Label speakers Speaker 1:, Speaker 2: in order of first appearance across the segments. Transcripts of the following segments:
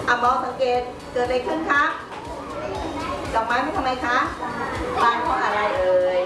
Speaker 1: มองสังเกตเกิดอะไรขึ้นคะดอกไม้ไม่ทำไมคะตายเพราะอะไรเอ่ย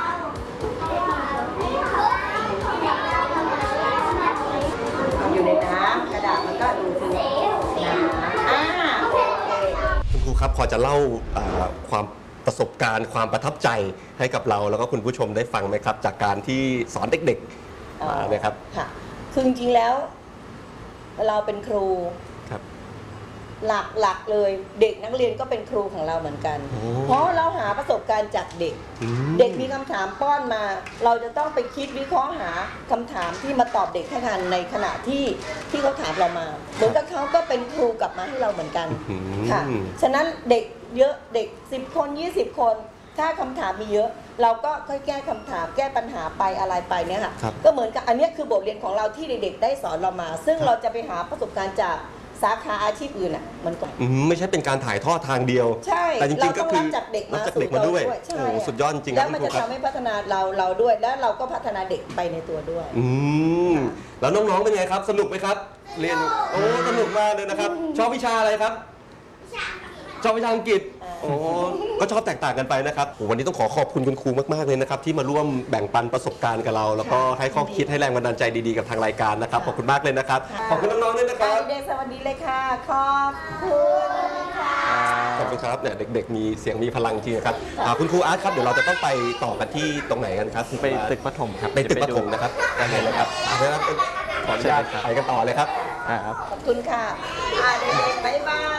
Speaker 1: อยู่ในน้ำกระดาษมันก็ดูดซึมน้ำโอเค
Speaker 2: คุณครูครับพอจะเล่าความประสบการณ์ความประทับใจให้กับเราแล้วก็คุณผู้ชมได้ฟังไหมครับจากการที่สอนเด็กๆมาเนี่ยครับ
Speaker 1: ค่ะคือจริงๆแล้วเราเป็นครู
Speaker 2: ครับ
Speaker 1: หลักเลยเด็กนักเรียนก็เป็นครูของเราเหมือนกันเพราะเราหาประสบการณ์จากเด็กเด็กมีคำถามป้อนมาเราจะต้องไปคิดวิเคราะห์หาคำถามที่มาตอบเด็กให้ทันในขณะที่เขาถามเรามาเหมือนกับเขาก็เป็นครูกลับมาให้เราเหมือนกันค่ะฉะนั้นเด็กเยอะเด็ก10 คน20 คนถ้าคำถามมีเยอะเราก็ค่อยแก้คำถามแก้ปัญหาไปอะไรไปเนี่ยค่ะก็เหมือนกับอันนี้คือบทเรียนของเราที่เด็กๆได้สอนเรามาซึ่งเราจะไปหาประสบการณ์จากสาขาอาชีพอื่นอ่ะมันก็
Speaker 2: ไม่ใช่เป็นการถ่ายทอดทางเดียว
Speaker 1: ใช่
Speaker 2: แต่จริงๆก็คือ
Speaker 1: เราต้องรับจากเด็กมา
Speaker 2: สู่เราด้วยโอ้สุดยอดจริง
Speaker 1: แล้วมันจะทำให้พัฒนาเราด้วยแล้วเราก็พัฒนาเด็กไปในตัวด้วย
Speaker 2: แล้วน้องๆเป็นไงครับสนุกไหมครับเรียนโอ้สนุกมากเลยนะครับชอบวิชาอะไรครับชอบวิชาอังกฤษโอ้ก็ชอบแตกต่างกันไปนะครับวันนี้ต้องขอบคุณคุณครูมากๆเลยนะครับที่มาร่วมแบ่งปันประสบการณ์กับเราแล้วก็ให้ข้อคิดให้แรงบันดาลใจดีๆกับทางรายการนะครับขอบคุณมากเลยนะครับขอบคุณน้องๆด้วยนะครับ
Speaker 1: เด็กสวัสดีเลยค่ะขอบคุณค่ะ
Speaker 2: ขอบคุณครับเนี่ยเด็กๆมีเสียงมีพลังจริงครับคุณครูอาร์ตครับเดี๋ยวเราจะต้องไปต่อกันที่ตรงไหนกันครับ
Speaker 3: ไปตึกประถมครับ
Speaker 2: ไปตึกประถมนะครับได้เลยครับขออนุญาตไปกันต่อเลยครับ
Speaker 1: ขอบคุณค่ะเด็กๆบ๊ายบาย